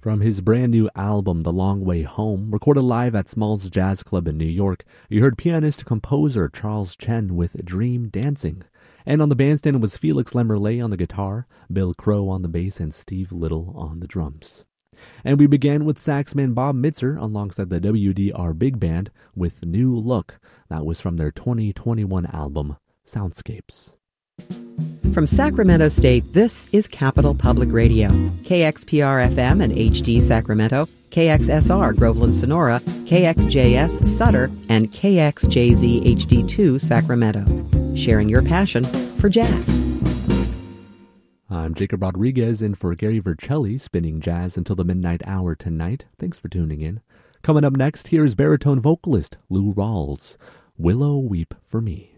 From his brand new album, The Long Way Home, recorded live at Smalls Jazz Club in New York, you heard pianist-composer Charles Chen with Dream Dancing. And on the bandstand was Felix Lemmerley on the guitar, Bill Crow on the bass, and Steve Little on the drums. And we began with saxman Bob Mitzer alongside the WDR Big Band with New Look. That was from their 2021 album, Soundscapes. From Sacramento State, this is Capital Public Radio. KXPR-FM and HD Sacramento, KXSR Groveland Sonora, KXJS Sutter, and KXJZ HD2 Sacramento. Sharing your passion for jazz. I'm Jacob Rodriguez in for Gary Vercelli, spinning jazz until the midnight hour tonight. Thanks for tuning in. Coming up next, here's baritone vocalist Lou Rawls, Willow Weep for Me.